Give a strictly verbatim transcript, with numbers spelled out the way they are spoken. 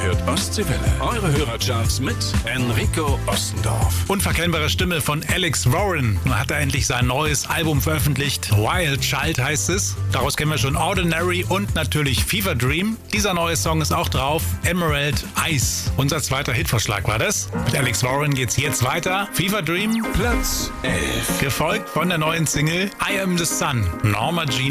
hört Ostseewelle. Eure Hörercharts mit Enrico Ostendorf. Unverkennbare Stimme von Alex Warren. Nun hat er endlich sein neues Album veröffentlicht. Wild Child heißt es. Daraus kennen wir schon Ordinary und natürlich Fever Dream. Dieser neue Song ist auch drauf. Emerald Ice. Unser zweiter Hitvorschlag war das. Mit Alex Warren geht's jetzt weiter. Fever Dream, Platz elf. gefolgt von der neuen Single I Am the Sun. Norma Jean